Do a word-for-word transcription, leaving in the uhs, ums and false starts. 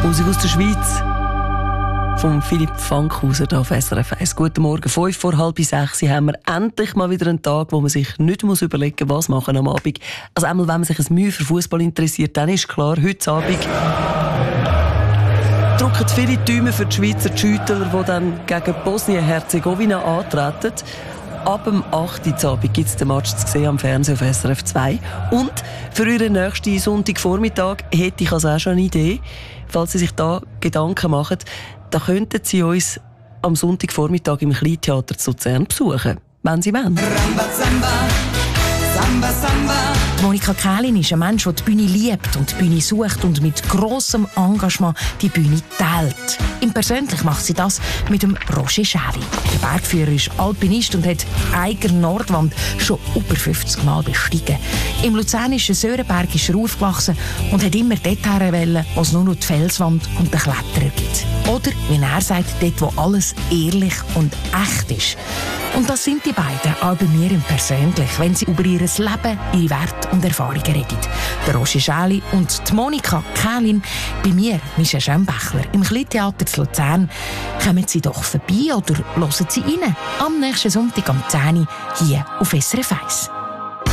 Musik aus der Schweiz von Philipp Fankhauser hier auf S R F eins. Guten Morgen, fünf vor halb sechs haben wir endlich mal wieder einen Tag, wo man sich nicht muss überlegen muss, was machen am Abend. Also einmal, wenn man sich ein Mühe für Fußball interessiert, dann ist klar, heute Abend drücken viele Däume für die Schweizer Schüttler, die dann gegen Bosnien-Herzegowina antreten. Ab dem acht Uhr Abend gibt es den Match zu sehen am Fernsehen auf S R F zwei. Und für Ihren nächsten Sonntagvormittag hätte ich also auch schon eine Idee. Falls Sie sich da Gedanken machen, dann könnten Sie uns am Sonntagvormittag im Kleintheater zu Luzern besuchen, wenn Sie wollen. Ramba, Samba, Samba, Samba. Monika Kählin ist ein Mensch, der die Bühne liebt und die Bühne sucht und mit grossem Engagement die Bühne teilt. Im Persönlich macht sie das mit dem Roger Schäli. Der Bergführer ist Alpinist und hat die eigene Nordwand schon über fünfzig Mal bestiegen. Im luzernischen Sörenberg ist er aufgewachsen und hat immer dorthin wollen, wo es nur noch die Felswand und den Kletterer gibt. Oder, wie er sagt, dort, wo alles ehrlich und echt ist. Und das sind die beiden, auch bei mir im Persönlich, wenn sie über ihr Leben, ihre Werte und Erfahrungen reden. Der Roger Schäli und die Monika Kählin, bei mir, Michel Schembechler, im Kleintheater zu Luzern. Kommen Sie doch vorbei oder hören Sie rein. Am nächsten Sonntag am zehn Uhr hier auf S R F eins.